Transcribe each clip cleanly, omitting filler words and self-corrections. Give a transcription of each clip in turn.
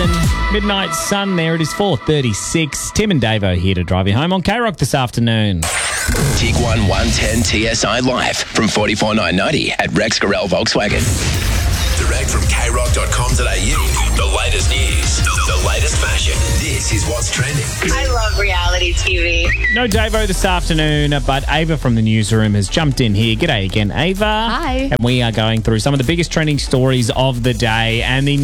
Jackson. Midnight Sun there. It is 4:36. Tim and Davo here to drive you home on K-Rock this afternoon. TIG 110 TSI Live from 44,990 at Rex Gorell Volkswagen. Direct from krock.com.au. The latest news, the latest fashion. This is what's trending. I love reality TV. No Davo this afternoon, but Ava from the newsroom has jumped in here. G'day again, Ava. Hi. And we are going through some of the biggest trending stories of the day. And the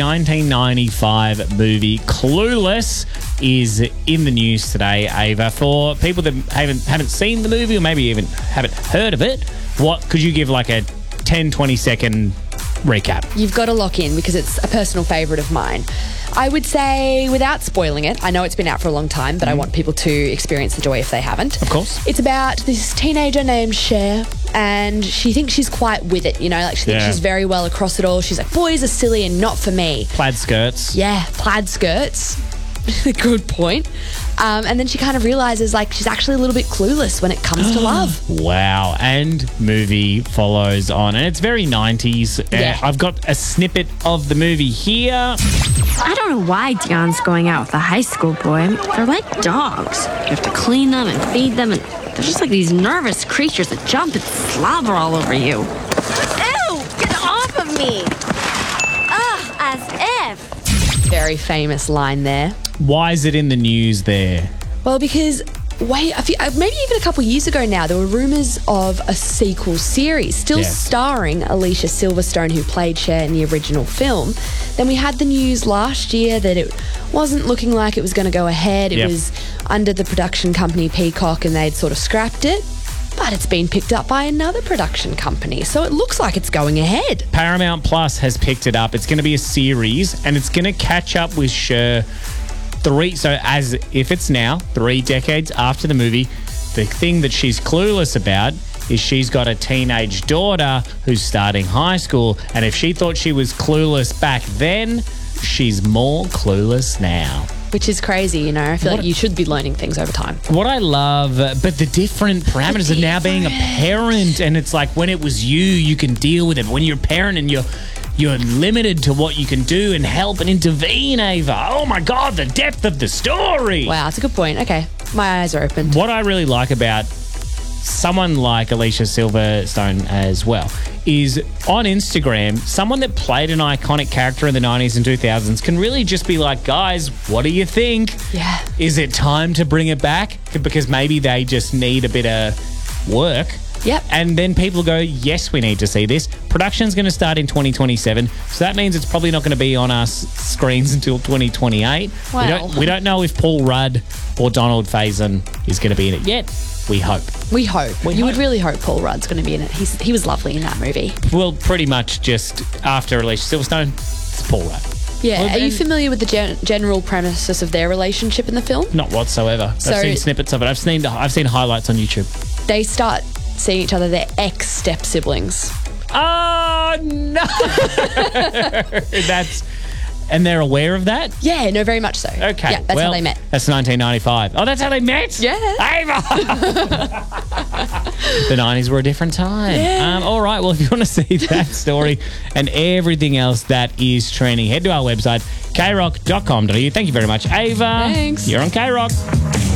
1995 movie Clueless is in the news today, Ava. For people that haven't seen the movie or maybe even haven't heard of it, what could you give like a 10, 20 second recap? You've got to lock in because it's a personal favourite of mine. I would say, without spoiling it, I know it's been out for a long time, but I want people to experience the joy if they haven't. Of course. It's about this teenager named Cher, and she thinks she's quite with it, you know, like she thinks she's very well across it all. She's like, boys are silly and not for me. Plaid skirts. Yeah, plaid skirts. Good point. And then she kind of realises, like, she's actually a little bit clueless when it comes to love. Wow. And movie follows on. And it's very 90s. Yeah. I've got a snippet of the movie here. I don't know why Dion's going out with a high school boy. They're like dogs. You have to clean them and feed them, and they're just like these nervous creatures that jump and slobber all over you. Ew! Get off of me! Ugh, as if. Very famous line there. Why is it in the news there? Well, because maybe even a couple of years ago now, there were rumours of a sequel series, still starring Alicia Silverstone, who played Cher in the original film. Then we had the news last year that it wasn't looking like it was going to go ahead. It was under the production company Peacock, and they'd sort of scrapped it. But it's been picked up by another production company, so it looks like it's going ahead. Paramount Plus has picked it up. It's going to be a series, and it's going to catch up with Cher as if it's now 3 decades after the movie. The thing that she's clueless about is she's got a teenage daughter who's starting high school, and if she thought she was clueless back then, she's more clueless now. Which is crazy, you know. I feel like you should be learning things over time. What I love, but the different parameters of now being a parent, and it's like when it was you can deal with it. But when you're a parent and you're limited to what you can do and help and intervene, Ava. Oh my God, the depth of the story. Wow, that's a good point. Okay, my eyes are opened. What I really like about someone like Alicia Silverstone as well is on Instagram, someone that played an iconic character in the 90s and 2000s can really just be like, guys, what do you think? Yeah. Is it time to bring it back? Because maybe they just need a bit of work. Yep. And then people go, yes, we need to see this. Production's going to start in 2027. So that means it's probably not going to be on our screens until 2028. Well. We don't know if Paul Rudd or Donald Faison is going to be in it yet. We hope. We hope. You would really hope Paul Rudd's going to be in it. He was lovely in that movie. Well, pretty much just after Alicia Silverstone, it's Paul Rudd. Yeah. Well, are you familiar with the general premises of their relationship in the film? Not whatsoever. So, I've seen snippets of it. I've seen highlights on YouTube. They start seeing each other. They're ex-step siblings. Oh, no. And they're aware of that? Yeah, no, very much so. Okay. Yeah, that's how they met. That's 1995. Oh, that's how they met? Yeah. Ava! The 90s were a different time. Yeah. All right, well, if you want to see that story and everything else that is trending, head to our website, krock.com.au. Thank you very much, Ava. Thanks. You're on K-Rock.